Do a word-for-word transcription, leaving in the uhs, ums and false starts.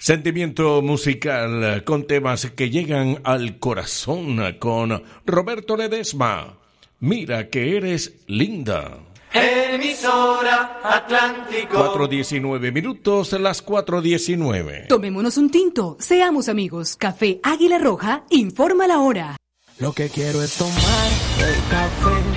Sentimiento musical con temas que llegan al corazón con Roberto Ledesma. Mira que eres linda. Emisora Atlántico. cuatro diecinueve minutos, las cuatro diecinueve. Tomémonos un tinto, seamos amigos. Café Águila Roja informa la hora. Lo que quiero es tomar el café